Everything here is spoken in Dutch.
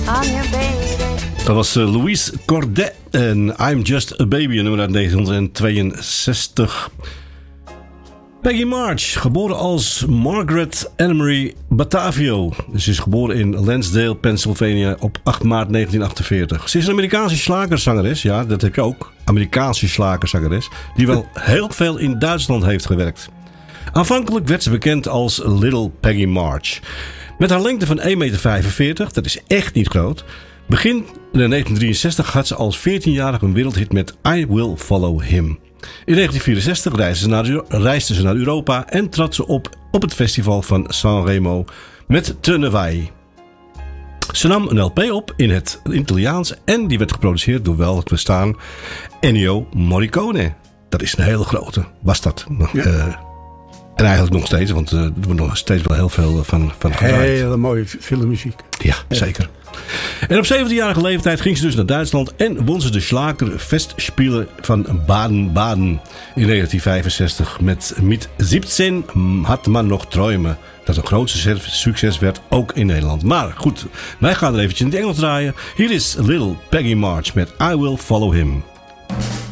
I'm your baby. Dat was Louise Cordet en I'm Just a Baby, een nummer uit 1962. Peggy March, geboren als Margaret Annemarie Batavio. Ze is geboren in Lansdale, Pennsylvania op 8 maart 1948. Ze is een Amerikaanse slagerzangeres, ja, dat heb je ook. Amerikaanse slagerzangeres, die wel heel veel in Duitsland heeft gewerkt. Aanvankelijk werd ze bekend als Little Peggy March. Met haar lengte van 1,45 meter, dat is echt niet groot. Begin 1963 had ze als 14-jarige een wereldhit met I Will Follow Him. In 1964 reisde ze naar Europa en trad ze op het festival van Sanremo met Tenevai. Ze nam een LP op in het Italiaans en die werd geproduceerd door wel het bestaan Ennio Morricone. Dat is een hele grote, was dat. Ja. En eigenlijk nog steeds, want er wordt nog steeds wel heel veel van gedraaid. Hele mooie filmmuziek. Ja, zeker. En op 17-jarige leeftijd ging ze dus naar Duitsland en won ze de Schlagerfestspiele van Baden-Baden in 1965 met 17 had man nog träumen. Dat een grootste succes werd, ook in Nederland. Maar goed, wij gaan er eventjes in het Engels draaien. Hier is Little Peggy March met I Will Follow Him.